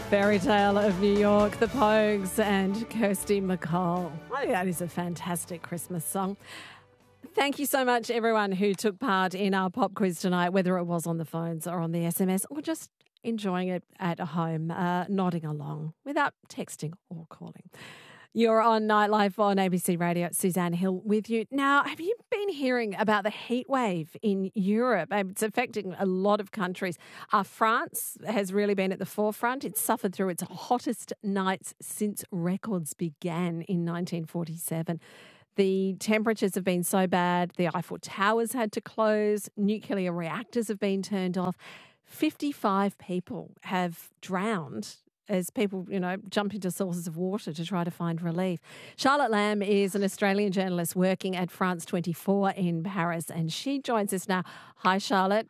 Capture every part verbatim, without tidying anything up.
Fairy Tale of New York, The Pogues and Kirsty MacColl. I think that is a fantastic Christmas song. Thank you so much, everyone who took part in our pop quiz tonight, whether it was on the phones or on the S M S or just enjoying it at home, uh, nodding along without texting or calling. You're on Nightlife on A B C Radio. Suzanne Hill with you. Now, have you been hearing about the heat wave in Europe? It's affecting a lot of countries. Uh, France has really been at the forefront. It's suffered through its hottest nights since records began in nineteen forty-seven. The temperatures have been so bad, the Eiffel Towers had to close, nuclear reactors have been turned off. fifty-five people have drowned as people, you know, jump into sources of water to try to find relief. Charlotte Lamb is an Australian journalist working at France twenty-four in Paris, and she joins us now. Hi, Charlotte.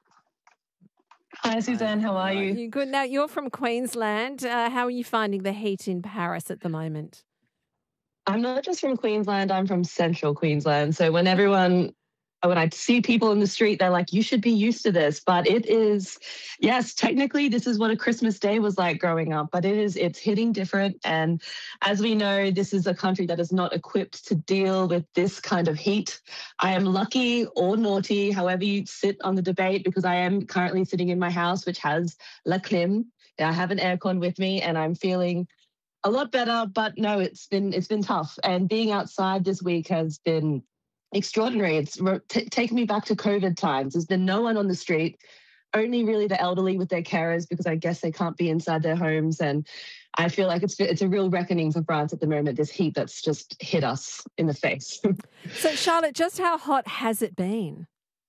Hi, Suzanne. How are you? You good? Now, you're from Queensland. Uh, how are you finding the heat in Paris at the moment? I'm not just from Queensland, I'm from central Queensland. So when everyone, when I see people in the street, they're like, you should be used to this. But it is, yes, technically this is what a Christmas day was like growing up, but it is, it's hitting different. And as we know, this is a country that is not equipped to deal with this kind of heat. I am lucky or naughty, however you sit on the debate, because I am currently sitting in my house, which has La Clim. I have an aircon with me and I'm feeling a lot better, but no, it's been it's been tough. And being outside this week has been extraordinary. It's t- taken me back to COVID times. There's been no one on the street, only really the elderly with their carers, because I guess they can't be inside their homes. And I feel like it's it's a real reckoning for France at the moment, this heat that's just hit us in the face. So, Charlotte, just how hot has it been?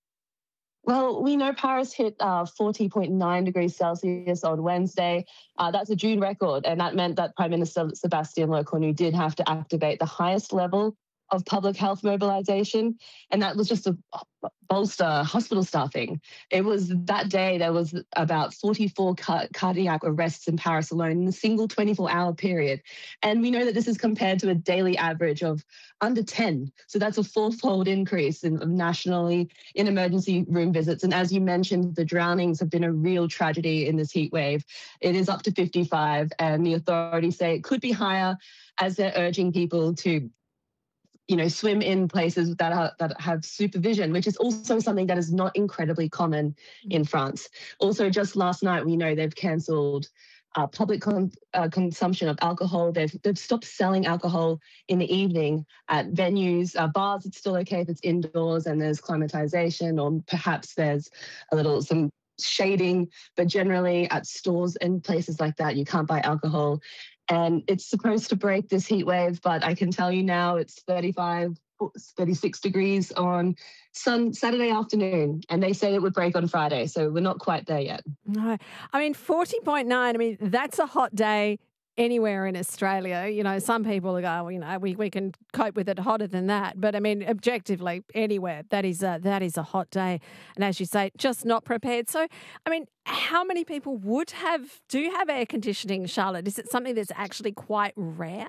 Well, we know Paris hit uh, forty point nine degrees Celsius on Wednesday. Uh, that's a June record, and that meant that Prime Minister Sébastien Lecornu did have to activate the highest level of public health mobilization, and that was just to bolster hospital staffing. It was that day there was about forty-four car- cardiac arrests in Paris alone in a single twenty-four hour period. And we know that this is compared to a daily average of under ten. So that's a fourfold increase in nationally in emergency room visits. And as you mentioned, the drownings have been a real tragedy in this heat wave. It is up to fifty-five, and the authorities say it could be higher, as they're urging people to you know, swim in places that are that have supervision, which is also something that is not incredibly common in France. Also, just last night, we know they've cancelled uh, public con- uh, consumption of alcohol. They've they've stopped selling alcohol in the evening at venues, uh, bars. It's still okay if it's indoors and there's climatization, or perhaps there's a little some shading. But generally, at stores and places like that, you can't buy alcohol. And it's supposed to break this heat wave, but I can tell you now it's thirty-five, thirty-six degrees on sun Saturday afternoon, and they say it would break on Friday, so we're not quite there yet. No, I mean, forty point nine, I mean, that's a hot day anywhere in Australia. You know, some people go, well, you know, we, we can cope with it hotter than that. But I mean, objectively, anywhere, that is a, that is a hot day. And as you say, just not prepared. So, I mean, how many people would have, do have air conditioning, Charlotte? Is it something that's actually quite rare?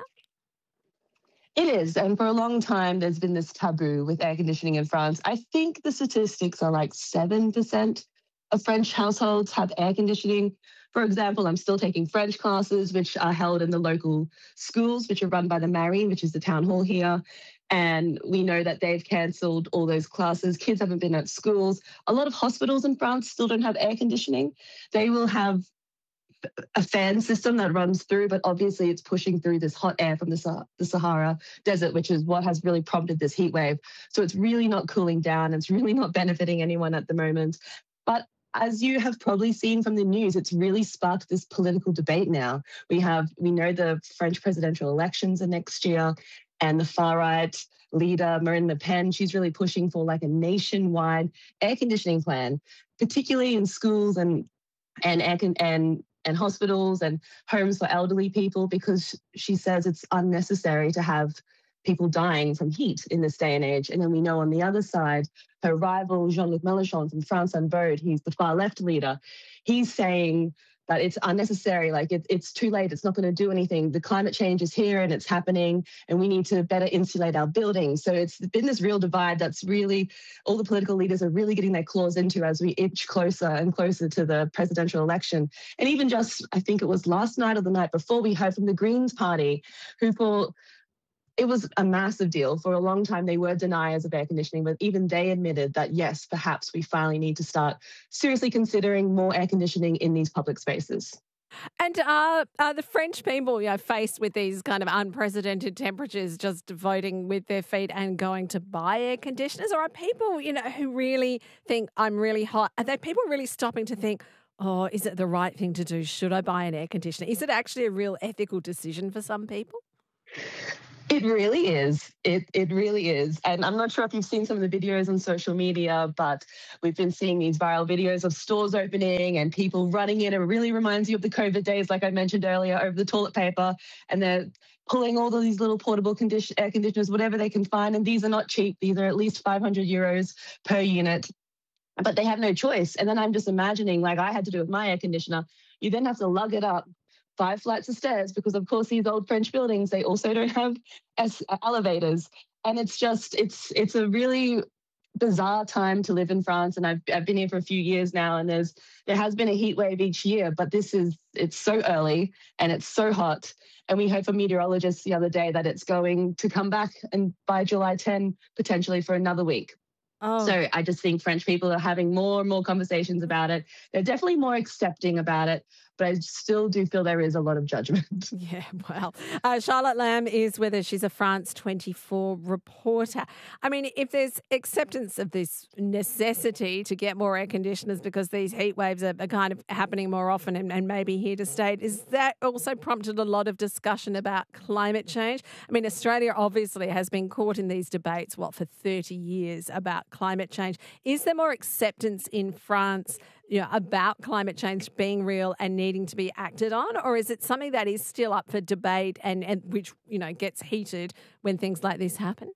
It is. And for a long time, there's been this taboo with air conditioning in France. I think the statistics are like seven percent of French households have air conditioning. For example, I'm still taking French classes, which are held in the local schools, which are run by the Mairie, which is the town hall here. And we know that they've cancelled all those classes. Kids haven't been at schools. A lot of hospitals in France still don't have air conditioning. They will have a fan system that runs through, but obviously it's pushing through this hot air from the, Sah- the Sahara Desert, which is what has really prompted this heat wave. So it's really not cooling down. It's really not benefiting anyone at the moment. But as you have probably seen from the news, it's really sparked this political debate now. We have, we know the French presidential elections are next year, and the far-right leader, Marine Le Pen, she's really pushing for like a nationwide air conditioning plan, particularly in schools and and air con- and and hospitals and homes for elderly people, because she says it's unnecessary to have people dying from heat in this day and age. And then we know on the other side, her rival, Jean-Luc Mélenchon from France Unbowed, he's the far left leader, he's saying that it's unnecessary, like it, it's too late, it's not going to do anything. The climate change is here and it's happening, and we need to better insulate our buildings. So it's been this real divide that's really, all the political leaders are really getting their claws into as we inch closer and closer to the presidential election. And even just, I think it was last night or the night before, we heard from the Greens Party, who for it was a massive deal. For a long time, they were deniers of air conditioning, but even they admitted that, yes, perhaps we finally need to start seriously considering more air conditioning in these public spaces. And are, are the French people, you know, faced with these kind of unprecedented temperatures, just voting with their feet and going to buy air conditioners? Or are people, you know, who really think I'm really hot, are they people really stopping to think, oh, is it the right thing to do? Should I buy an air conditioner? Is it actually a real ethical decision for some people? It really is. It it really is. And I'm not sure if you've seen some of the videos on social media, but we've been seeing these viral videos of stores opening and people running in. It really reminds you of the COVID days, like I mentioned earlier, over the toilet paper. And they're pulling all of these little portable condition, air conditioners, whatever they can find. And these are not cheap. These are at least five hundred euros per unit. But they have no choice. And then I'm just imagining, like I had to do with my air conditioner, you then have to lug it up five flights of stairs because, of course, these old French buildings, they also don't have es- elevators. And it's just, it's it's a really bizarre time to live in France. And I've I've been here for a few years now, and there's there has been a heat wave each year, but this is, it's so early and it's so hot. And we heard from meteorologists the other day that it's going to come back and by July tenth, potentially for another week. Oh. So I just think French people are having more and more conversations about it. They're definitely more accepting about it, but I still do feel there is a lot of judgment. Yeah, well, uh, Charlotte Lamb is with us. She's a France twenty-four reporter. I mean, if there's acceptance of this necessity to get more air conditioners because these heat waves are, are kind of happening more often and, and maybe here to stay, is that also prompted a lot of discussion about climate change? I mean, Australia obviously has been caught in these debates, what, for thirty years about climate change. Is there more acceptance in France, you know, about climate change being real and needing to be acted on, or is it something that is still up for debate and, and which, you know, gets heated when things like this happen?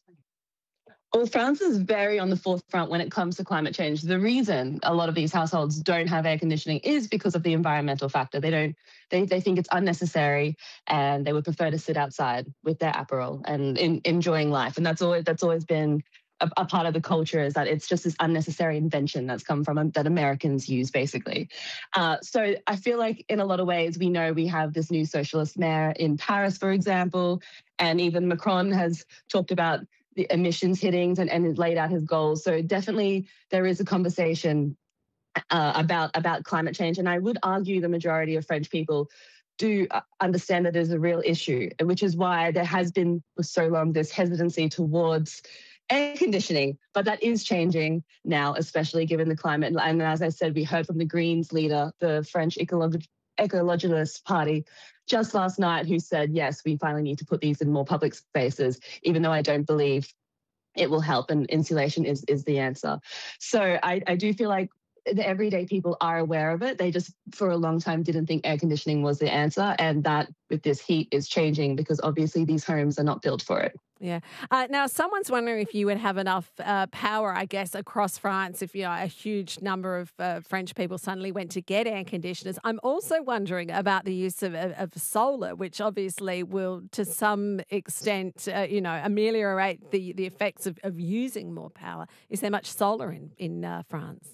Well, France is very on the forefront when it comes to climate change. The reason a lot of these households don't have air conditioning is because of the environmental factor. They don't, they, they think it's unnecessary, and they would prefer to sit outside with their Aperol and in, enjoying life. And that's always that's always been A, a part of the culture, is that it's just this unnecessary invention that's come from um, that Americans use, basically. Uh, so I feel like in a lot of ways, we know we have this new socialist mayor in Paris, for example, and even Macron has talked about the emissions hittings and, and has laid out his goals. So definitely there is a conversation uh, about, about climate change. And I would argue the majority of French people do understand that there's a real issue, which is why there has been for so long this hesitancy towards air conditioning, but that is changing now, especially given the climate. And as I said, we heard from the Greens leader, the French Ecolog- Ecologist Party, just last night, who said, yes, we finally need to put these in more public spaces, even though I don't believe it will help, and insulation is, is the answer. So I, I do feel like the everyday people are aware of it. They just, for a long time, didn't think air conditioning was the answer, and that with this heat is changing because obviously these homes are not built for it. Yeah. Uh, now, someone's wondering if you would have enough uh, power, I guess, across France if, you know, a huge number of uh, French people suddenly went to get air conditioners. I'm also wondering about the use of, of, of solar, which obviously will, to some extent, uh, you know, ameliorate the, the effects of, of using more power. Is there much solar in, in uh, France?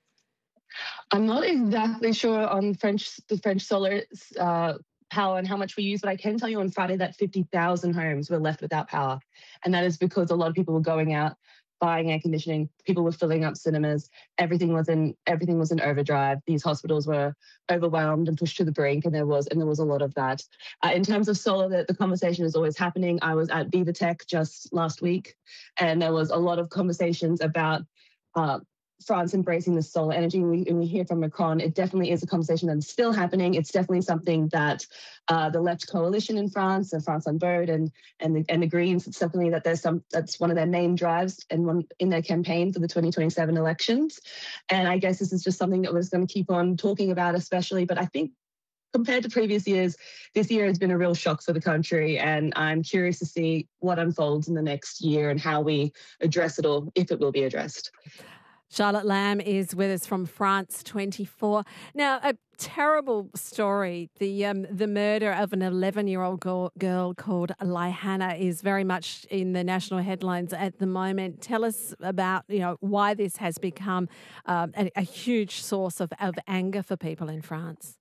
I'm not exactly sure on French the French solar uh, power and how much we use, but I can tell you on Friday that fifty thousand homes were left without power. And that is because a lot of people were going out, buying air conditioning, people were filling up cinemas, everything was in everything was in overdrive. These hospitals were overwhelmed and pushed to the brink, and there was and there was a lot of that. Uh, in terms of solar, the, the conversation is always happening. I was at Viva Tech just last week, and there was a lot of conversations about uh, France embracing the solar energy. And we, and we hear from Macron, it definitely is a conversation that's still happening. It's definitely something that uh, the left coalition in France, the France on Board and and the, and the Greens, it's definitely that there's some that's one of their main drives and one in their campaign for the twenty twenty-seven elections. And I guess this is just something that we're going to keep on talking about, especially. But I think compared to previous years, this year has been a real shock for the country, and I'm curious to see what unfolds in the next year and how we address it, or if it will be addressed. Charlotte Lamb is with us from France twenty-four. Now, uh, terrible story. The um, the murder of an eleven-year-old girl, girl called Laihana is very much in the national headlines at the moment. Tell us about, you know, why this has become um, a, a huge source of, of anger for people in France.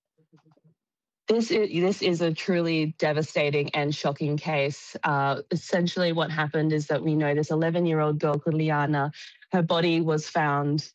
This is, this is a truly devastating and shocking case. Uh, essentially, what happened is that we know this eleven-year-old girl called Liana, her body was found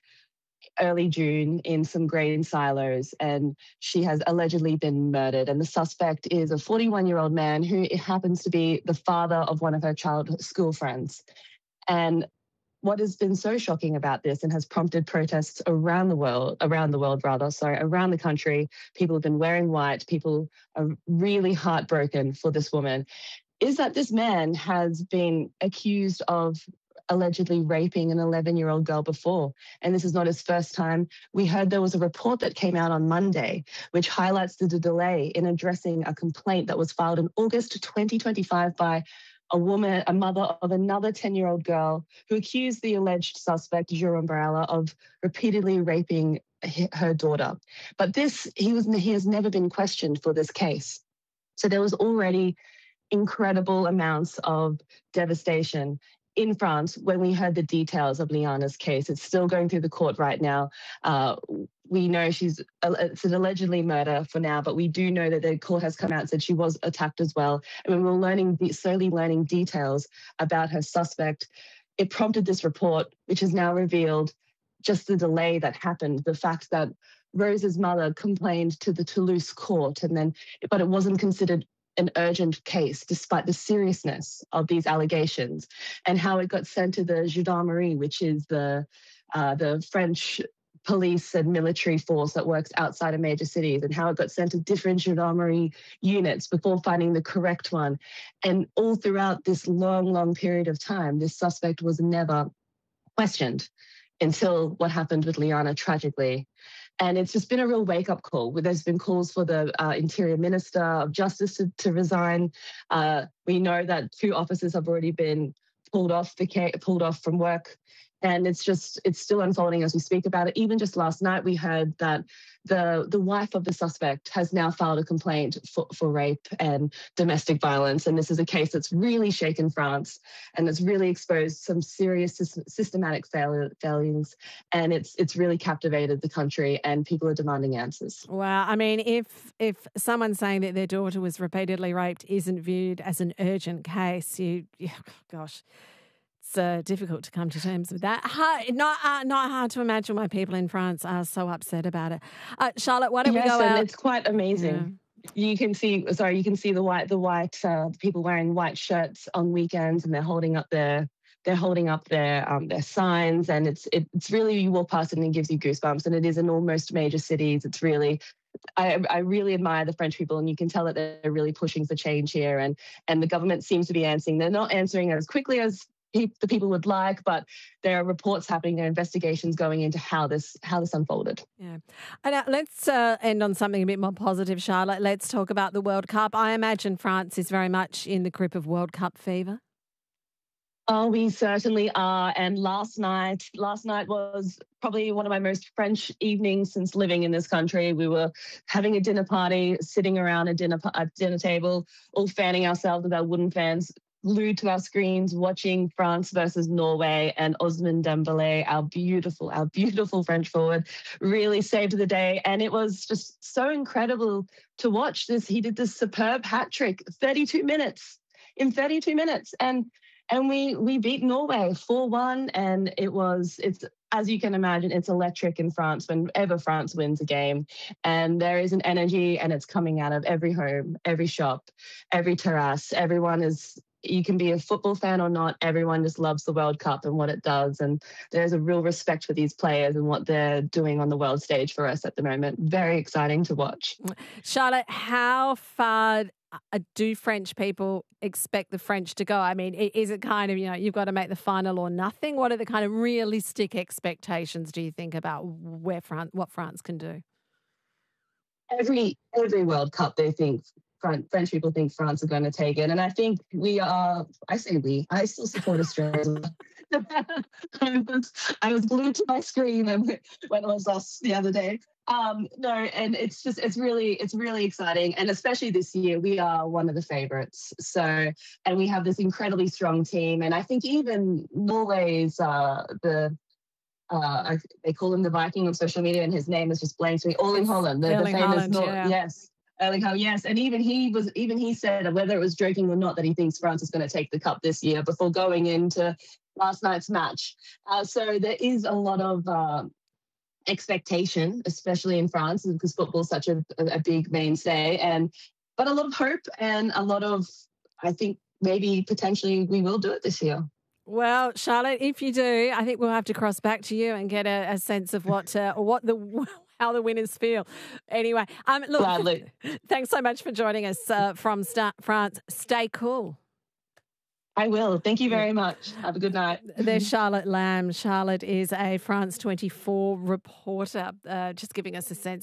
early June in some grain silos, and she has allegedly been murdered. And the suspect is a forty-one-year-old man who happens to be the father of one of her childhood school friends. And what has been so shocking about this and has prompted protests around the world, around the world rather, sorry, around the country, people have been wearing white, people are really heartbroken for this woman, is that this man has been accused of allegedly raping an eleven-year-old girl before. And this is not his first time. We heard there was a report that came out on Monday, which highlights the delay in addressing a complaint that was filed in August twenty twenty-five by a woman, a mother of another ten-year-old girl who accused the alleged suspect, Jerome Barella, of repeatedly raping her daughter. But this, he was, he has never been questioned for this case. So there was already incredible amounts of devastation in France when we heard the details of Liana's case. It's still going through the court right now. Uh, we know she's, it's an allegedly murder for now, but we do know that the court has come out and said she was attacked as well. And when we were learning, slowly learning details about her suspect, it prompted this report, which has now revealed just the delay that happened, the fact that Rose's mother complained to the Toulouse court, and then, but it wasn't considered an urgent case, despite the seriousness of these allegations, and how it got sent to the gendarmerie, which is the uh, the French police and military force that works outside of major cities, and how it got sent to different gendarmerie units before finding the correct one. And all throughout this long, long period of time, this suspect was never questioned until what happened with Liana, tragically. And it's just been a real wake-up call. There's been calls for the uh, Interior Minister of Justice to, to resign. Uh, we know that two officers have already been pulled off the case, pulled off from work. And it's just, it's still unfolding as we speak about it. Even just last night, we heard that the the wife of the suspect has now filed a complaint for, for rape and domestic violence. And this is a case that's really shaken France, and it's really exposed some serious systematic fail- failings. And it's it's really captivated the country, and people are demanding answers. Wow. I mean, if if someone saying that their daughter was repeatedly raped isn't viewed as an urgent case, you, you gosh, it's uh, difficult to come to terms with that. Hard, not uh, not hard to imagine why people in France are so upset about it. Uh, Charlotte, why don't yes, we go and out? It's quite amazing. Yeah. You can see, sorry, you can see the white, the white uh, people wearing white shirts on weekends, and they're holding up their, they're holding up their um, their signs, and it's it, it's really, you walk past it and it gives you goosebumps. And it is in almost major cities. It's really. I, I really admire the French people, and you can tell that they're really pushing for change here, and and the government seems to be answering. They're not answering as quickly as the people would like, but there are reports happening, there are investigations going into how this how this unfolded. Yeah. And uh, let's uh, end on something a bit more positive, Charlotte. Let's talk about the World Cup. I imagine France is very much in the grip of World Cup fever. Oh, we certainly are. And last night, last night was probably one of my most French evenings since living in this country. We were having a dinner party, sitting around a dinner a dinner table, all fanning ourselves with our wooden fans, glued to our screens, watching France versus Norway, and Ousmane Dembélé, our beautiful, our beautiful French forward, really saved the day. And it was just so incredible to watch this. He did this superb hat trick, thirty-two minutes, in thirty-two minutes. And and we we beat Norway four one, and it was, it's, as you can imagine, it's electric in France whenever France wins a game. And there is an energy, and it's coming out of every home, every shop, every terrace. Everyone is, you can be a football fan or not, everyone just loves the World Cup and what it does. And there's a real respect for these players and what they're doing on the world stage for us at the moment. Very exciting to watch. Charlotte, how far do French people expect the French to go? I mean, is it kind of, you know, you've got to make the final or nothing? What are the kind of realistic expectations, do you think, about where France, what France can do? Every every World Cup, they think French people think France are going to take it, and I think we are. I say we. I still support Australia. I was I was glued to my screen when it was us the other day. Um, no, and it's just it's really it's really exciting, and especially this year we are one of the favourites. So, and we have this incredibly strong team, and I think even Norway's uh, the uh, they call him the Viking on social media, and his name is just blanked me. Erling Haaland, the, the famous Haaland, Nor- yeah. yes. Erling Haaland, yes, and even he was even he said whether it was joking or not that he thinks France is going to take the cup this year before going into last night's match. Uh, so there is a lot of uh, expectation, especially in France, because football is such a, a big mainstay, and but a lot of hope and a lot of, I think maybe potentially we will do it this year. Well, Charlotte, if you do, I think we'll have to cross back to you and get a, a sense of what uh, what the how the winners feel. Anyway, um, look, Gladly. Thanks so much for joining us uh, from Sta- France. Stay cool. I will. Thank you very much. Have a good night. There's Charlotte Lamb. Charlotte is a France twenty-four reporter, uh, just giving us a sense